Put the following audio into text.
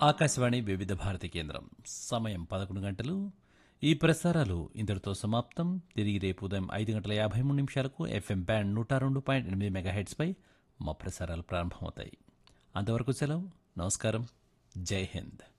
ఆకాశవాణి వివిధ భారతి కేంద్రం సమయం 11 గంటలు. ఈ ప్రసారాలు ఇంతటితో సమాప్తం. తిరిగి రేపు ఉదయం 5:53 ఎఫ్ఎం బ్యాండ్ 102.8 మెగాహెట్స్పై మా ప్రసారాలు ప్రారంభమవుతాయి. అంతవరకు సెలవు. నమస్కారం. జై హింద్.